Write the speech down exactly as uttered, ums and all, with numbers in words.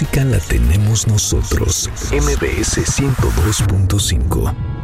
música la tenemos nosotros. M B S ciento dos punto cinco.